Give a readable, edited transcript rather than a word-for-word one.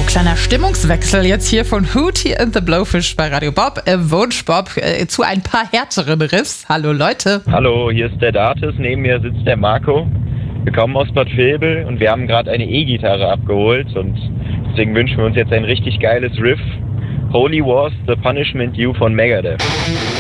Kleiner Stimmungswechsel jetzt hier von Hootie and the Blowfish bei Radio Bob. Wunsch Bob zu ein paar härteren Riffs. Hallo Leute. Hallo, hier ist der Datis, neben mir sitzt der Marco. Wir kommen aus Bad Vilbel und wir haben gerade eine E-Gitarre abgeholt und deswegen wünschen wir uns jetzt ein richtig geiles Riff. Holy Wars, The Punishment Due von Megadeth.